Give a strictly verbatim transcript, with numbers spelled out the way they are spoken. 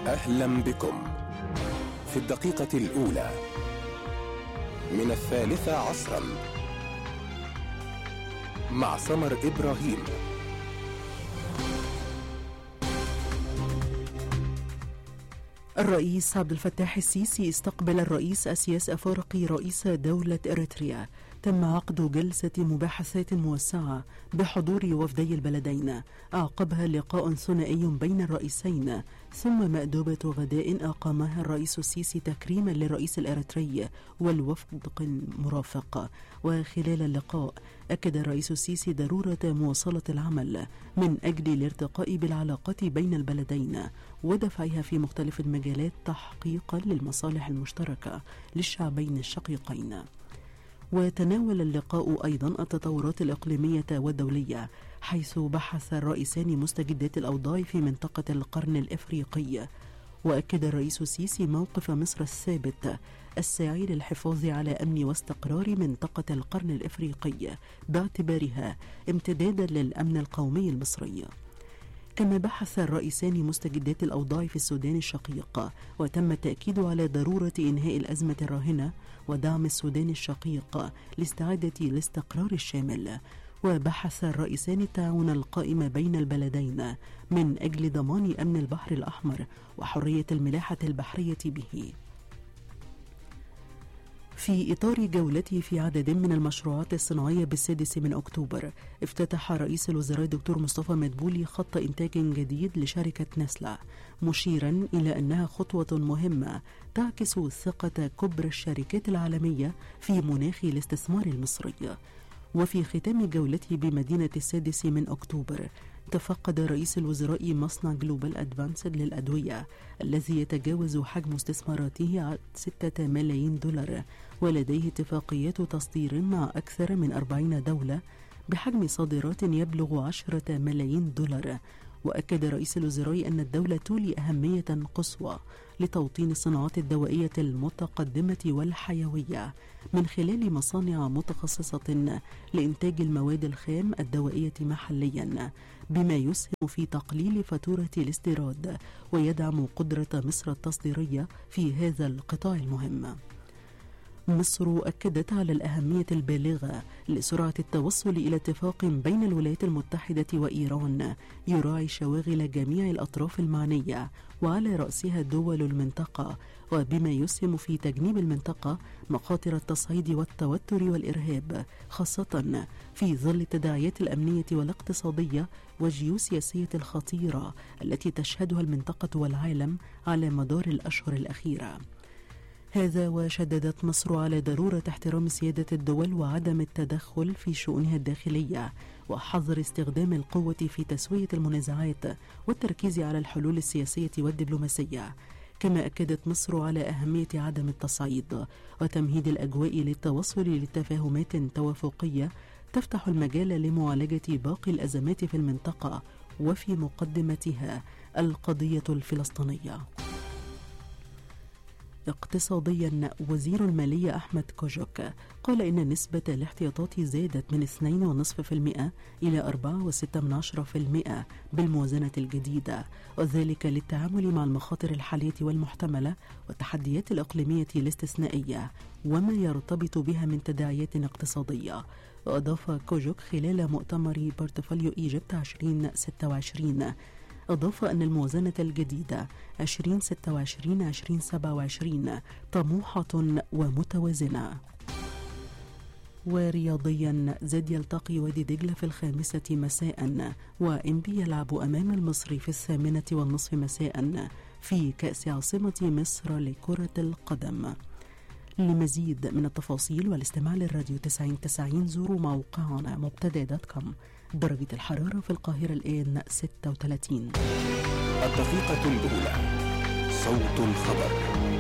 أهلا بكم في الدقيقة الأولى من الثالثة عصرا مع سمر إبراهيم. الرئيس عبد الفتاح السيسي استقبل الرئيس أسياس أفورقي رئيس دولة إريتريا. تم عقد جلسة مباحثات موسعة بحضور وفدي البلدين، أعقبها لقاء ثنائي بين الرئيسين، ثم مأدبة غداء أقامها الرئيس السيسي تكريما للرئيس الإريتري والوفد المرافق. وخلال اللقاء أكد الرئيس السيسي ضرورة مواصلة العمل من أجل الارتقاء بالعلاقات بين البلدين ودفعها في مختلف المجالات تحقيقا للمصالح المشتركة للشعبين الشقيقين. وتناول اللقاء أيضا التطورات الإقليمية والدولية، حيث بحث الرئيسان مستجدات الأوضاع في منطقة القرن الإفريقي. وأكد الرئيس السيسي موقف مصر الثابت الساعي للحفاظ على أمن واستقرار منطقة القرن الإفريقي باعتبارها امتدادا للأمن القومي المصري. كما بحث الرئيسان مستجدات الأوضاع في السودان الشقيق، وتم التأكيد على ضرورة إنهاء الأزمة الراهنة ودعم السودان الشقيق لاستعادة الاستقرار الشامل. وبحث الرئيسان التعاون القائم بين البلدين من أجل ضمان أمن البحر الأحمر وحرية الملاحة البحرية به. في إطار جولته في عدد من المشروعات الصناعية بالسادس من أكتوبر، افتتح رئيس الوزراء دكتور مصطفى مدبولي خط إنتاج جديد لشركة نسلة، مشيرا إلى أنها خطوة مهمة تعكس ثقة كبرى الشركات العالمية في مناخ الاستثمار المصري. وفي ختام جولته بمدينة السادس من أكتوبر، تفقد رئيس الوزراء مصنع جلوبال أدفانسد للأدوية الذي يتجاوز حجم استثماراته ستة ملايين دولار، ولديه اتفاقيات تصدير مع أكثر من أربعين دولة بحجم صادرات يبلغ عشرة ملايين دولار. وأكد رئيس الوزراء أن الدولة تولي أهمية قصوى لتوطين الصناعات الدوائية المتقدمة والحيوية من خلال مصانع متخصصة لإنتاج المواد الخام الدوائية محليا، بما يسهم في تقليل فاتورة الاستيراد ويدعم قدرة مصر التصديرية في هذا القطاع المهم. مصر أكدت على الأهمية البالغة لسرعة التوصل إلى اتفاق بين الولايات المتحدة وإيران يراعي شواغل جميع الأطراف المعنية وعلى رأسها دول المنطقة، وبما يسهم في تجنيب المنطقة مخاطر التصعيد والتوتر والإرهاب، خاصة في ظل التداعيات الأمنية والاقتصادية والجيوسياسية الخطيرة التي تشهدها المنطقة والعالم على مدار الأشهر الأخيرة. هذا وشددت مصر على ضرورة احترام سيادة الدول وعدم التدخل في شؤونها الداخلية وحظر استخدام القوة في تسوية المنازعات والتركيز على الحلول السياسية والدبلوماسية. كما أكدت مصر على أهمية عدم التصعيد وتمهيد الأجواء للتوصل لتفاهمات توافقية تفتح المجال لمعالجة باقي الأزمات في المنطقة وفي مقدمتها القضية الفلسطينية. اقتصاديا، وزير المالية أحمد كوجوك قال إن نسبة الاحتياطات زادت من اثنين فاصلة خمسة بالمئة إلى أربعة فاصلة ستة بالمئة بالموازنة الجديدة، وذلك للتعامل مع المخاطر الحالية والمحتملة والتحديات الإقليمية الاستثنائية وما يرتبط بها من تداعيات اقتصادية. وأضاف كوجوك خلال مؤتمر بورتفوليو إيجيبت عشرين ستة وعشرين، أضاف أن الموازنة الجديدة عشرين ستة وعشرين عشرين سبعة وعشرين طموحة ومتوازنة. ورياضيا، زد يلتقي وادي دجلة في الخامسة مساء، وإنبي يلعب أمام المصري في الثامنة والنصف مساء في كأس عاصمة مصر لكرة القدم. لمزيد من التفاصيل والاستماع للراديو تسعين تسعين زوروا موقعنا مبتدأ دوت كوم. درجة الحرارة في القاهرة الآن ستة وثلاثين. الدقيقة الأولى، صوت الخبر.